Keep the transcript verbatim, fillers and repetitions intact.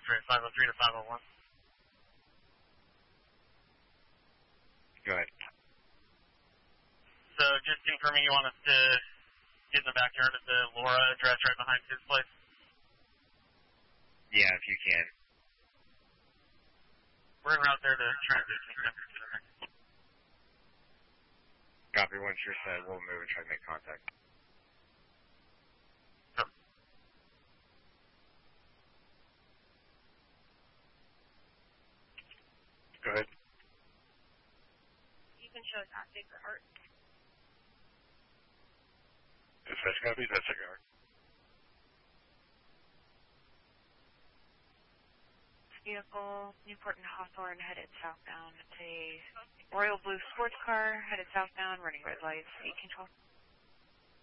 rate five oh three to five oh one. Go ahead. So just confirming you want us to get in the backyard of the Laura address right behind his place? Yeah, if you can. We're en route there to try and get some temperature. Copy, once you're set, we'll move and try to make contact. Yep. Go ahead. You can show us assay for heart. Dispatch copy, that's a guard. Vehicle, Newport and Hawthorne, headed southbound. It's a Royal Blue sports car, headed southbound, running red lights, eighteen twelve.